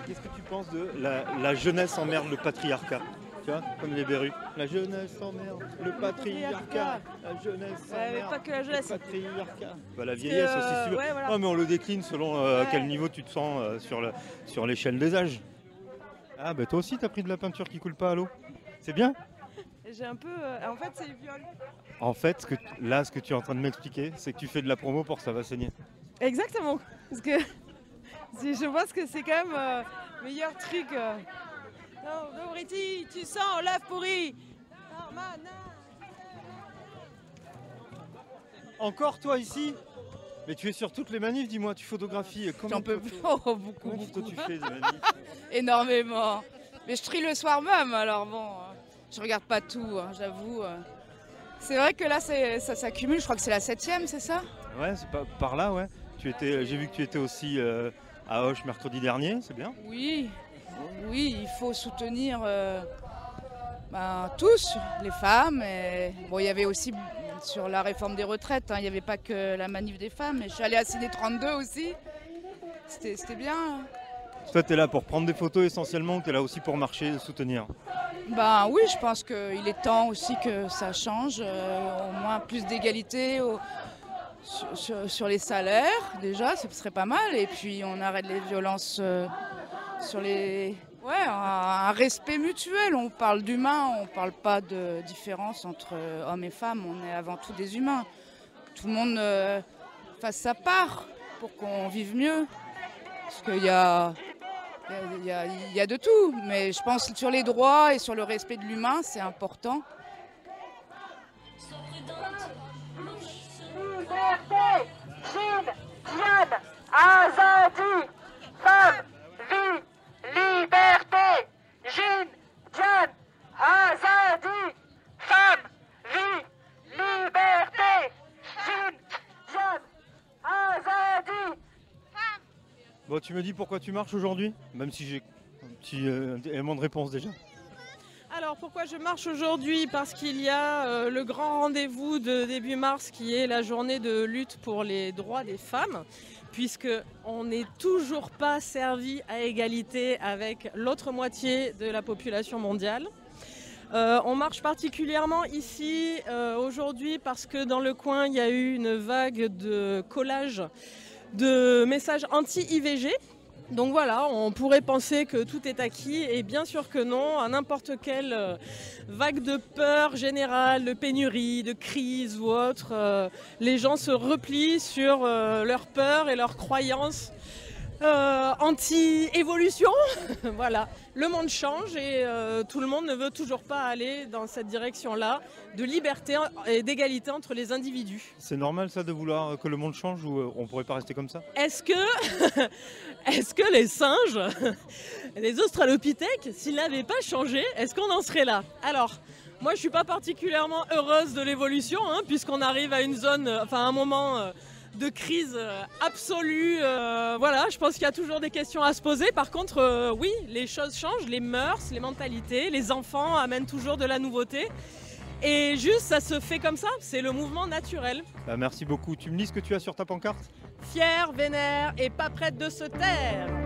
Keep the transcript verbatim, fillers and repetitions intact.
Qu'est-ce que tu penses de la, la jeunesse emmerde le patriarcat? Tu vois, comme les berrues. La jeunesse emmerde le patriarcat. La jeunesse Ouais, mais emmerde pas que la jeunesse. le patriarcat. Bah, la Parce que, vieillesse aussi, euh, si tu veux. ouais, voilà. Non, mais on le décline selon euh, Ouais. quel niveau tu te sens euh, sur le- sur l'échelle des âges. Ah, bah toi aussi, t'as pris de la peinture qui coule pas à l'eau. C'est bien. J'ai un peu. euh, En fait, c'est le viol. En fait, ce que, là, ce que tu es en train de m'expliquer, c'est que tu fais de la promo pour Ça va saigner. Exactement. Parce que c'est- je pense que c'est quand même euh, le meilleur truc. euh. Non, non, Riti, tu sens l'œuf pourri. Non, man, non. Encore toi ici? Mais tu es sur toutes les manifs, dis-moi, tu photographies. Combien J'en de peux photos- plus. Oh, beaucoup, combien de photos beaucoup. tu fais des manifs? Énormément. Mais je trie le soir même, alors bon, euh, je regarde pas tout, hein, j'avoue. euh. C'est vrai que là, c'est- ça s'accumule, je crois que c'est la septième, c'est ça? Ouais, c'est pas par là, ouais. Tu étais, j'ai vu que tu étais aussi euh, à Auch mercredi dernier, c'est bien. Oui, oui, il faut soutenir euh, ben, tous, les femmes. Et... Bon, il y avait aussi sur la réforme des retraites, hein, il n'y avait pas que la manif des femmes. Mais je suis allée à Ciné trente-deux aussi. C'était c'était bien. Toi, tu es là pour prendre des photos essentiellement, ou tu es là aussi pour marcher et soutenir? Ben oui, je pense qu'il est temps aussi que ça change, euh, au moins plus d'égalité au- sur, sur- sur les salaires, déjà, ce serait pas mal. Et puis on arrête les violences euh, sur les... Ouais, un, un respect mutuel, on parle d'humains, on parle pas de différence entre hommes et femmes, on est avant tout des humains. Tout le monde euh, fasse sa part pour qu'on vive mieux. Parce qu'il y a... Il y, a, il y a de tout, mais je pense que sur les droits et sur le respect de l'humain, c'est important. Liberté, Chine, Diane, Azadi, femme, vie, liberté, Chine, Diane, Azadi, femme, vie, liberté, Chine, Diane, Azadi. Bon, tu me dis pourquoi tu marches aujourd'hui? Même si j'ai un petit euh, élément de réponse déjà. Alors pourquoi je marche aujourd'hui? Parce qu'il y a euh, le grand rendez-vous de début mars qui est la journée de lutte pour les droits des femmes, puisqu'on n'est toujours pas servi à égalité avec l'autre moitié de la population mondiale. Euh, on marche particulièrement ici euh, aujourd'hui parce que dans le coin il y a eu une vague de collage de messages anti-I V G. Donc voilà, on pourrait penser que tout est acquis et bien sûr que non, à n'importe quelle euh, vague de peur générale, de pénurie, de crise ou autre, euh, les gens se replient sur euh, leur peur et leurs croyances euh, anti-évolution. Voilà, le monde change et euh, tout le monde ne veut toujours pas aller dans cette direction-là de liberté et d'égalité entre les individus. C'est normal ça de vouloir que le monde change, ou euh, on pourrait pas rester comme ça? Est-ce que, est-ce que les singes, les australopithèques, s'ils n'avaient pas changé, est-ce qu'on en serait là? Alors, moi je suis pas particulièrement heureuse de l'évolution, hein, puisqu'on arrive à une zone, enfin à un moment euh, de crise euh, absolue. Euh, voilà, je pense qu'il y a toujours des questions à se poser. Par contre, euh, oui, les choses changent, les mœurs, les mentalités, les enfants amènent toujours de la nouveauté. Et juste, ça se fait comme ça, c'est le mouvement naturel. Bah, merci beaucoup. Tu me lis ce que tu as sur ta pancarte? Fière, vénère et pas prête de se taire.